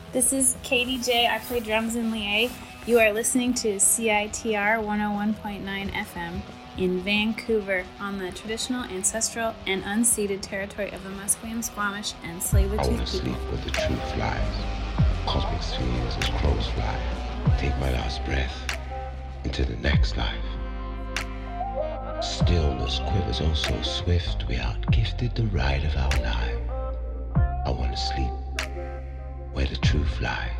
This is Katie J. I play drums in Lié. You are listening to CITR 101.9 FM in Vancouver on the traditional, ancestral, and unceded territory of the Musqueam, Squamish, and Tsleil-Waututh people. I want to sleep where the truth lies. Cosmic spheres as crows fly. Take my last breath into the next life. Stillness quivers oh so swift. We outgifted the ride of our life. I want to sleep where the truth lies.